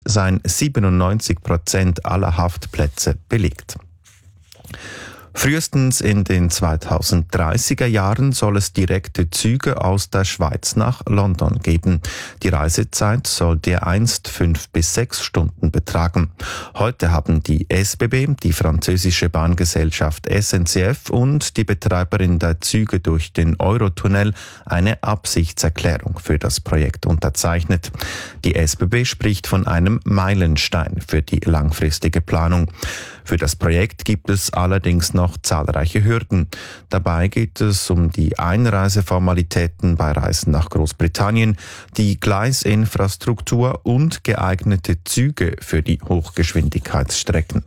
seien 97% aller Haftplätze belegt. Frühestens in den 2030er Jahren soll es direkte Züge aus der Schweiz nach London geben. Die Reisezeit soll dereinst 5 bis 6 Stunden betragen. Heute haben die SBB, die französische Bahngesellschaft SNCF und die Betreiberin der Züge durch den Eurotunnel eine Absichtserklärung für das Projekt unterzeichnet. Die SBB spricht von einem Meilenstein für die langfristige Planung. Für das Projekt gibt es allerdings noch zahlreiche Hürden. Dabei geht es um die Einreiseformalitäten bei Reisen nach Großbritannien, die Gleisinfrastruktur und geeignete Züge für die Hochgeschwindigkeitsstrecken.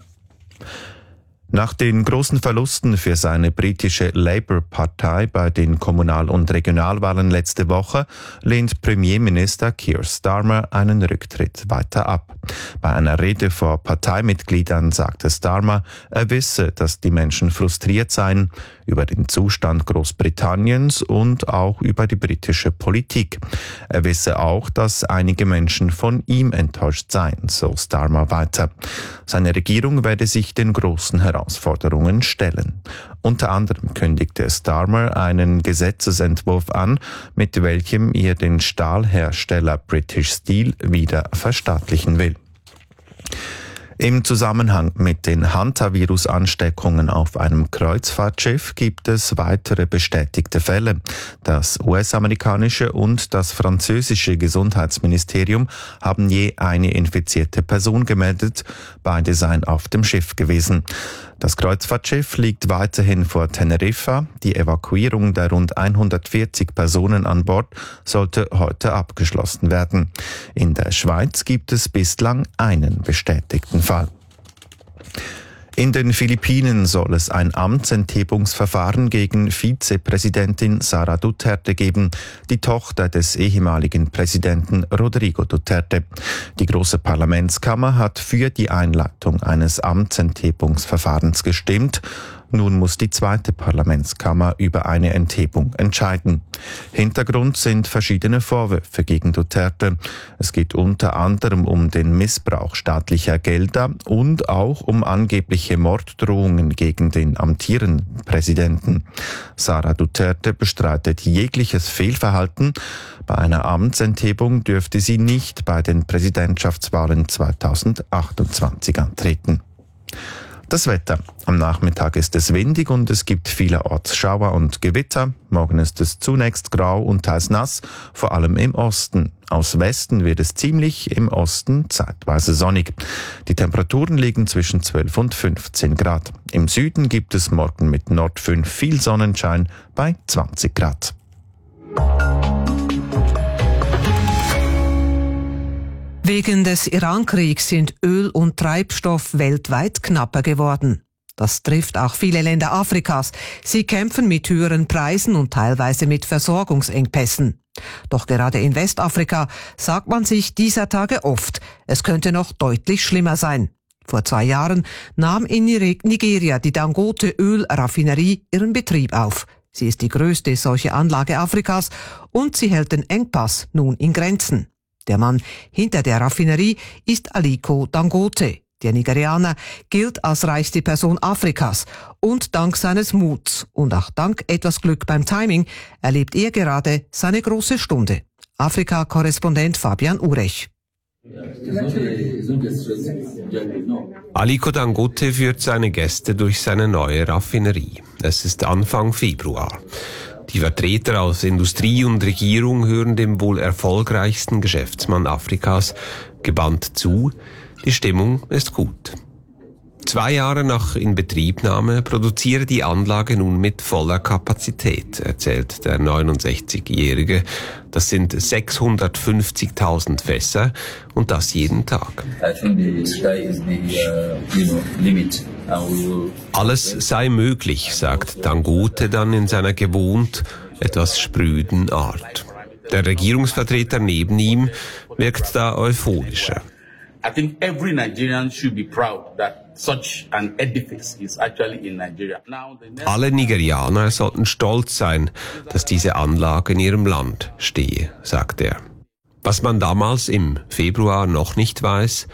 Nach den großen Verlusten für seine britische Labour-Partei bei den Kommunal- und Regionalwahlen letzte Woche lehnt Premierminister Keir Starmer einen Rücktritt weiter ab. Bei einer Rede vor Parteimitgliedern sagte Starmer, er wisse, dass die Menschen frustriert seien über den Zustand Großbritanniens und auch über die britische Politik. Er wisse auch, dass einige Menschen von ihm enttäuscht seien, so Starmer weiter. Seine Regierung werde sich den großen Herausforderungen stellen. Unter anderem kündigte Starmer einen Gesetzesentwurf an, mit welchem er den Stahlhersteller British Steel wieder verstaatlichen will. Im Zusammenhang mit den Hantavirus-Ansteckungen auf einem Kreuzfahrtschiff gibt es weitere bestätigte Fälle. Das US-amerikanische und das französische Gesundheitsministerium haben je eine infizierte Person gemeldet. Beide seien auf dem Schiff gewesen. Das Kreuzfahrtschiff liegt weiterhin vor Teneriffa. Die Evakuierung der rund 140 Personen an Bord sollte heute abgeschlossen werden. In der Schweiz gibt es bislang einen bestätigten Fall. In den Philippinen soll es ein Amtsenthebungsverfahren gegen Vizepräsidentin Sara Duterte geben, die Tochter des ehemaligen Präsidenten Rodrigo Duterte. Die große Parlamentskammer hat für die Einleitung eines Amtsenthebungsverfahrens gestimmt. Nun muss die zweite Parlamentskammer über eine Enthebung entscheiden. Hintergrund sind verschiedene Vorwürfe gegen Duterte. Es geht unter anderem um den Missbrauch staatlicher Gelder und auch um angebliche Morddrohungen gegen den amtierenden Präsidenten. Sara Duterte bestreitet jegliches Fehlverhalten. Bei einer Amtsenthebung dürfte sie nicht bei den Präsidentschaftswahlen 2028 antreten. Das Wetter. Am Nachmittag ist es windig und es gibt vielerorts Schauer und Gewitter. Morgen ist es zunächst grau und teils nass, vor allem im Osten. Aus Westen wird es ziemlich, im Osten zeitweise sonnig. Die Temperaturen liegen zwischen 12 und 15 Grad. Im Süden gibt es morgen mit Nord 5 viel Sonnenschein bei 20 Grad. Wegen des Iran-Kriegs sind Öl und Treibstoff weltweit knapper geworden. Das trifft auch viele Länder Afrikas. Sie kämpfen mit höheren Preisen und teilweise mit Versorgungsengpässen. Doch gerade in Westafrika sagt man sich dieser Tage oft, es könnte noch deutlich schlimmer sein. Vor 2 Jahren nahm in Nigeria die Dangote-Ölraffinerie ihren Betrieb auf. Sie ist die größte solche Anlage Afrikas und sie hält den Engpass nun in Grenzen. Der Mann hinter der Raffinerie ist Aliko Dangote. Der Nigerianer gilt als reichste Person Afrikas und dank seines Muts und auch dank etwas Glück beim Timing erlebt er gerade seine große Stunde. Afrika-Korrespondent Fabian Urech. Aliko Dangote führt seine Gäste durch seine neue Raffinerie. Es ist Anfang Februar. Die Vertreter aus Industrie und Regierung hören dem wohl erfolgreichsten Geschäftsmann Afrikas gebannt zu. Die Stimmung ist gut. 2 Jahre nach Inbetriebnahme produziere die Anlage nun mit voller Kapazität, erzählt der 69-Jährige. Das sind 650.000 Fässer und das jeden Tag. Alles sei möglich, sagt Dangote dann in seiner gewohnt etwas spröden Art. Der Regierungsvertreter neben ihm wirkt da euphorischer. I think every Nigerian should be proud that such an edifice is actually in Nigeria. Alle Nigerianer sollten stolz sein, dass diese Anlage in ihrem Land stehe, sagt er. Was man damals im Februar noch nicht weiß: